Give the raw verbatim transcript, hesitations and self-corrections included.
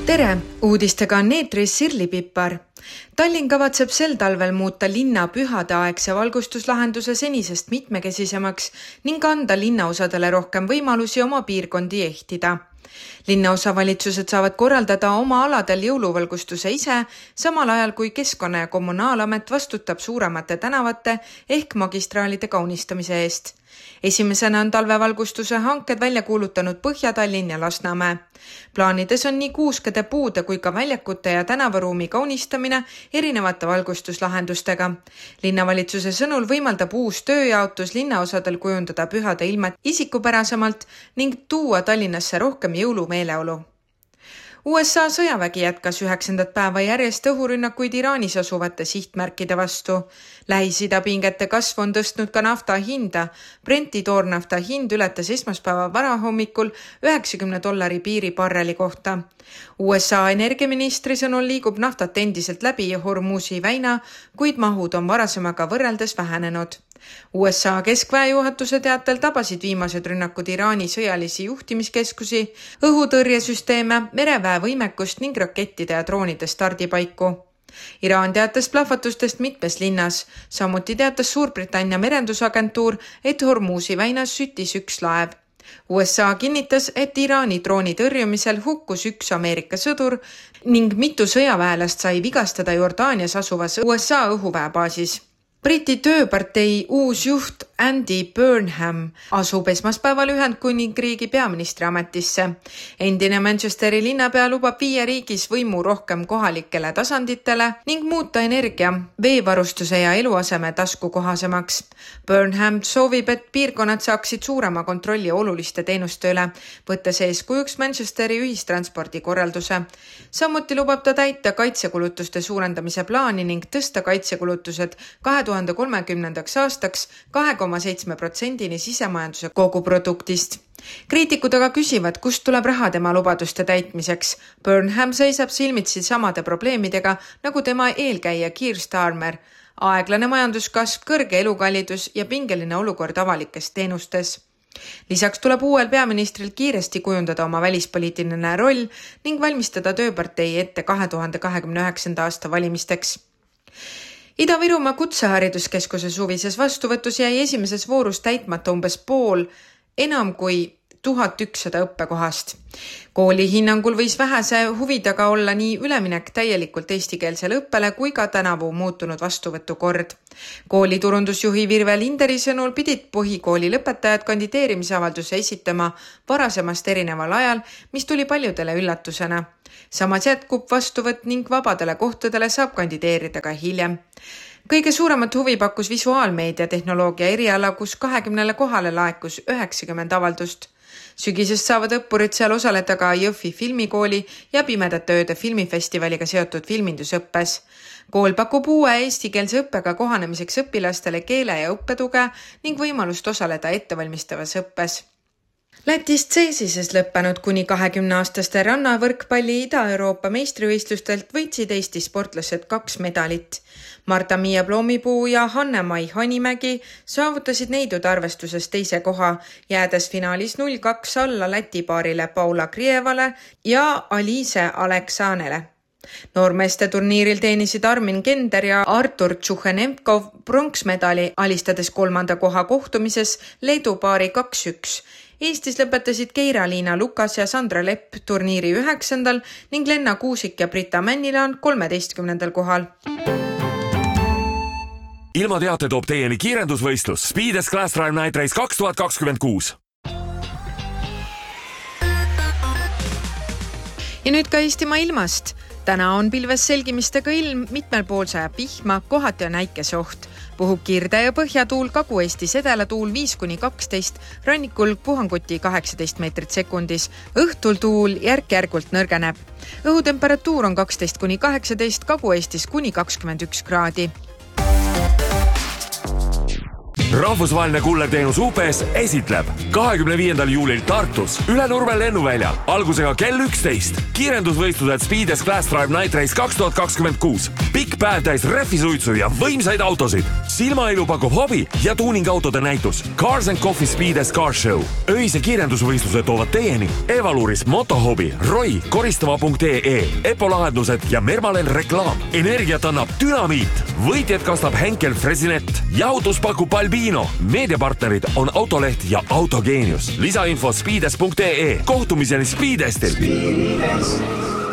Tere! Uudistega on eetris Sirli Pippar. Tallinn kavatseb sel talvel muuta linna pühadeaegse valgustuslahenduse senisest mitmekesisemaks ning anda linnaosadele rohkem võimalusi oma piirkondi ehtida. Linnaosavalitsused saavad korraldada oma aladel jõuluvalgustuse ise, samal ajal kui Keskkonna- ja Kommunaalamet vastutab suuremate tänavate ehk magistraalide kaunistamise eest. Esimesena on talvevalgustuse hanked välja kuulutanud Põhja-Tallinn ja Lasnamäe. Plaanides on nii kuuskede puude kui ka väljakute ja tänavaruumi kaunistamine erinevate valgustuslahendustega. Linnavalitsuse sõnul võimaldab uus tööjaotus linnaosadel kujundada pühade ilmet isikupärasemalt ning tuua Tallinnasse rohkem jõulumeeleolu. U S A sõjavägi jätkas üheksandat päeva järjest õhurünnakuid Iraanis asuvate sihtmärkide vastu. Lähis-Ida pingete kasv on tõstnud ka nafta hinda. Brenti toornafta hind ületas esmaspäeva varahommikul üheksakümne dollari piiri barreli kohta. U S A energiaministri sõnul liigub naftat endiselt läbi Hormuzi väina, kuid mahud on varasemaga võrreldes vähenenud. U S A keskväejuhatuse teatel tabasid viimased rünnakud Iraani sõjalisi juhtimiskeskusi, õhutõrjesüsteeme, mereväe võimekust ning rakettide ja droonide stardipaiku. Iraan teatas plahvatustest mitmes linnas, samuti teatas Suurbritannia merendusagentuur, et Hormuzi väinas süttis üks laev. U S A kinnitas, et Iraani drooni tõrjumisel hukkus üks Ameerika sõdur ning mitu sõjaväelast sai vigastada Jordaanias asuvas U S A õhuväebaasis. Briti tööpartei uus juht Andy Burnham asub esmaspäeval Ühendkuningriigi peaministri ametisse. Endine Manchesteri linnapea lubab viia riigis võimu rohkem kohalikele tasanditele ning muuta energia, veevarustuse ja eluaseme taskukohasemaks. Burnham soovib, et piirkonnad saaksid suurema kontrolli oluliste teenuste üle, võttes eeskujuks Manchesteri ühistranspordi korralduse. Samuti lubab ta täita kaitsekulutuste suurendamise plaani ning tõsta kaitsekulutused kahe tuhande kolmekümnendaks aastaks kahe koma seitse protsendini sisemajanduse koguproduktist. Kriitikud aga küsivad, kust tuleb raha tema lubaduste täitmiseks. Burnham seisab silmitsi samade probleemidega nagu tema eelkäija Keir Starmer. Aeglane majanduskasv, kõrge elukallidus ja pingeline olukord avalikes teenustes. Lisaks tuleb uuel peaministril kiiresti kujundada oma välispoliitiline roll ning valmistada tööpartei ette kahe tuhande kahekümne üheksanda aasta valimisteks. Ida-Virumaa kutsehariduskeskuse suvises vastuvõtus jäi esimeses voorus täitmata umbes pool, enam kui tuhat ükssada õppekohast. Kooli hinnangul võis vähese huvidaga olla nii üleminek täielikult eestikeelsele õppele kui ka tänavu muutunud vastuvõtukord. Kooli turundusjuhi Virve Linderi sõnul pidid põhikooli lõpetajad kandideerimisavalduse esitama varasemast erineval ajal, mis tuli paljudele üllatusena. Samas jätkub vastuvõtt ning vabadele kohtadele saab kandideerida ka hiljem. Kõige suuremat huvi pakkus visuaalmeedia tehnoloogia eriala, kus kahekümnele kohale laekus üheksakümmend avaldust. Sügisest saavad õppurid seal osaleda ka Jõhvi filmikooli ja Pimedate ööde filmifestivaliga seotud filmindusõppes. Kool pakub uue eestikeelse õppega kohanemiseks õpilastele keele ja õppetuge ning võimalust osaleda ettevalmistavas õppes. Lätist seesises lõppenud kuni kahekümne aastaste rannavõrkpalli Ida-Euroopa meistrivõistlustelt võitsid Eesti sportlased kaks medalit. Marta-Miia Ploomipuu ja Hanne-Mai Hanimägi saavutasid neidud arvestuses teise koha, jäädes finaalis null kaks alla Läti paarile Paula Krievale ja Aliise Aleksanele. Noormeeste turniiril teenisid Armin Kender ja Artur Tšuhenemkov pronksmedali, alistades kolmanda koha kohtumises Leedu paari kaks üks. Eestis lõpetasid Keira-Liina Lukas ja Sandra Lepp turniiri üheksandal ning Lenna Kuusik ja Brita Männilaan kolmeteistkümnendal kohal. Ilma teate toob teieni kiirendusvõistlus Speedes Class Drive Night Race kaks tuhat kakskümmend kuus. Ja nüüd ka Eestimaa ilmast. Täna on pilves selgimistega ilm, mitmel pool sajab vihma, kohati on äikesoht. Puhub kirde ja põhjatuul, Kagu-Eestis edelatuul viis kuni kaksteist, rannikul puhanguti kaheksateist meetrit sekundis. Õhtul tuul järk-järgult nõrgeneb. Õhutemperatuur on kaksteist kuni kaheksateist, Kagu-Eestis kuni kakskümmend üks kraadi. Rahvusvaheline kullerteenus U P S esitleb kahekümne viiendal juulil Tartus üle Nurme lennuväljal algusega kell üksteist. Kiirendusvõistlused Speed S Class Drive Night Race kaks tuhat kakskümmend kuus. Pikk päev täis rehvisuitsu ja võimsaid autosid. Silmailu pakub hobi ja tuuningautode näitus. Cars and Coffee Speed S Car Show. Öise kiirendusvõistlused toovad teieni Evaluris, Motohobi, Roy, koristama punkt ee, Epo lahendused ja Mermalen reklaam. Energiat annab Dynamiit. Võitjad kastab Henkel Fresinet. Jahutus pakub Albino. Meediapartnerid on Autoleht ja Autogeenius. Lisainfo speedes punkt ee. Kohtumiseni Speedestil.